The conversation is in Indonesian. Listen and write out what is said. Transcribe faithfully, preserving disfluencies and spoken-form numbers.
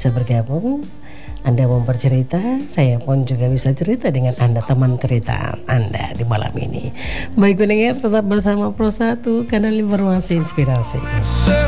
bisa bergabung. Anda mau bercerita, saya pun juga bisa cerita dengan Anda, teman cerita Anda di malam ini. Baik pendengar, tetap bersama Pro satu, kanal informasi inspirasi.